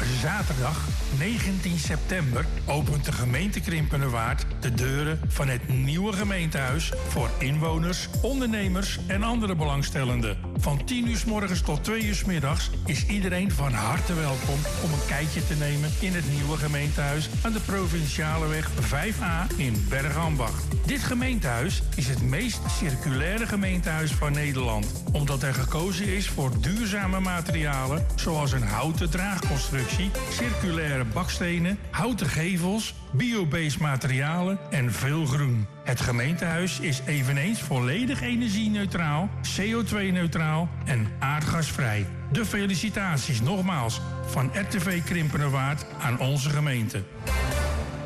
Zaterdag 19 september opent de gemeente Krimpenerwaard de deuren van het nieuwe gemeentehuis voor inwoners, ondernemers en andere belangstellenden. Van 10 uur 's morgens tot 2 uur 's middags is iedereen van harte welkom om een kijkje te nemen in het nieuwe gemeentehuis aan de Provinciale weg 5A in Bergambacht. Dit gemeentehuis is het meest circulaire gemeentehuis van Nederland, omdat er gekozen is voor duurzame materialen zoals een houten draagconstructie, circulaire bakstenen, houten gevels, biobased materialen en veel groen. Het gemeentehuis is eveneens volledig energie-neutraal, CO2-neutraal en aardgasvrij. De felicitaties nogmaals van RTV Krimpenerwaard aan onze gemeente.